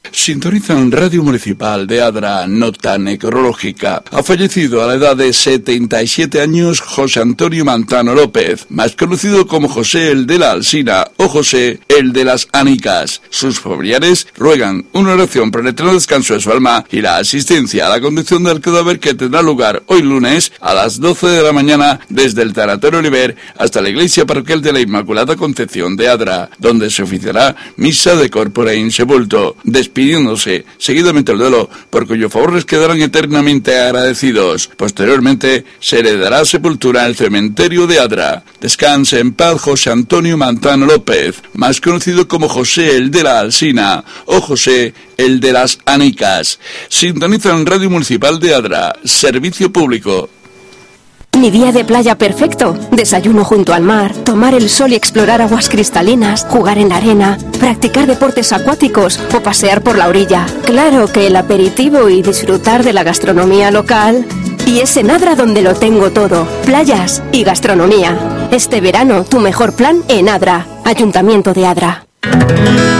Sintonizan Radio Municipal de Adra, nota necrológica. Ha fallecido a la edad de 77 años José Antonio Mantano López, más conocido como José el de la Alsina o José el de las Anicas. Sus familiares ruegan una oración por el eterno descanso de su alma y la asistencia a la conducción del cadáver, que tendrá lugar hoy lunes a las 12 de la mañana desde el Tanatorio Oliver hasta la Iglesia Parroquial de la Inmaculada Concepción de Adra, donde se oficiará misa de corpore in sepulto, despidiéndose seguidamente el duelo, por cuyo favor les quedarán eternamente agradecidos. Posteriormente se le dará sepultura en el cementerio de Adra. Descanse en paz José Antonio Mantano López, más conocido como José el de la Alsina o José el de las Anicas. Sintonizan Radio Municipal de Adra, servicio público. Mi día de playa perfecto. Desayuno junto al mar, tomar el sol y explorar aguas cristalinas, jugar en la arena, practicar deportes acuáticos o pasear por la orilla. Claro que el aperitivo y disfrutar de la gastronomía local. Y es en Adra donde lo tengo todo. Playas y gastronomía. Este verano, tu mejor plan en Adra. Ayuntamiento de Adra.